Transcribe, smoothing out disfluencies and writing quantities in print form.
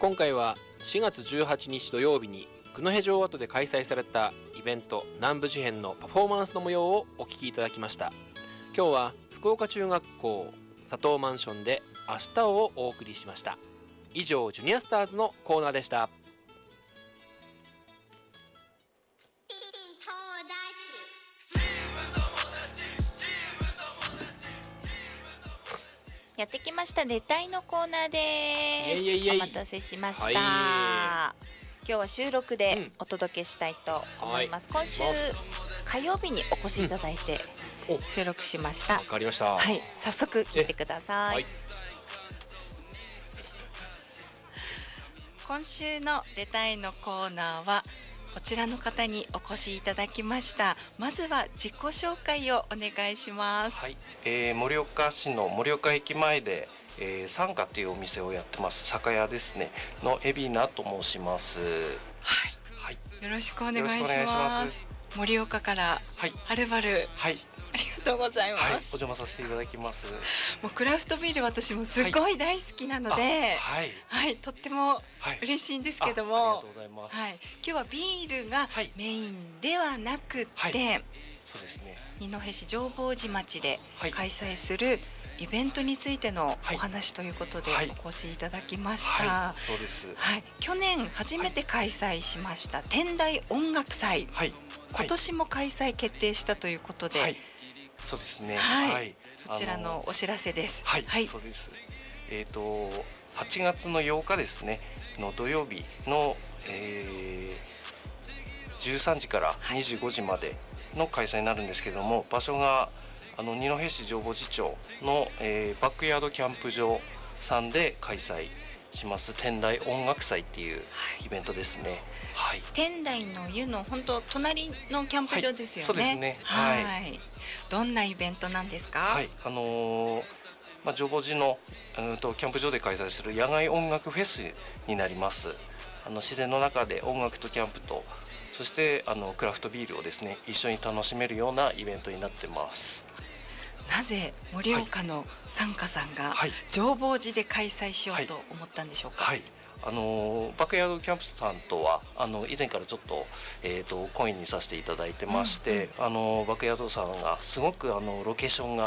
今回は4月18日土曜日に九戸城跡で開催されたイベント南部事変のパフォーマンスの模様をお聞きいただきました。今日は福岡中学校佐藤マンションで明日をお送りしました。以上ジュニアスターズのコーナーでした。 やってきました出たいのコーナーです。 イエイイエイイエイ、 お待たせしました、 は今日は収録でお届けしたいと思います、今週火曜日にお越しいただいて収録しました。 わかりました。 はい、早速聞いてください、 はい、 今週の出たいのコーナーはこちらの方にお越しいただきました。まずは自己紹介をお願いします。 はい、盛岡市の盛岡駅前で、サンカというお店をやってます酒屋ですねの海老名と申します。 はい、 はい、 よろしくお願いしよろしくお願いしま。 ます盛岡からはるばる、 はい、 ありがとうございます、 はい、お邪魔させていただきます。 もうクラフトビール私もすごい大好きなので、 はい、 はい、とっても嬉しいんですけども、 ありがとうございます。 はい、今日はビールがメインではなくって、 はい、そうですね、 二戸市浄法寺町ではい開催するイベントについてのお話ということでお越しいただきました、 はい、そうです、 はい、去年初めて開催しました天台音楽祭、 はい、 今年も開催決定したということで、 はい、そうですね、 はいはい、 そちらのお知らせです。 はい、 はい、 そうです。8月の8日ですねの土曜日の、13時から25時までの開催になるんですけども、場所が二戸市浄法寺町の、バックヤードキャンプ場さんで開催します天台音楽祭っていうイベントですね。はい、 天台の湯の本当隣のキャンプ場ですよね。 そうですね。 はい、どんなイベントなんですか？ はい、浄法寺のキャンプ場で開催する野外音楽フェスになります。自然の中で音楽とキャンプとそしてクラフトビールをですね一緒に楽しめるようなイベントになってます。 なぜ盛岡の参加さんが浄法寺で開催しようと思ったんでしょうか？ はい、バックヤードキャンプさんとは以前からちょっと、懇意にさせていただいてまして、バックヤードさんがすごくロケーションが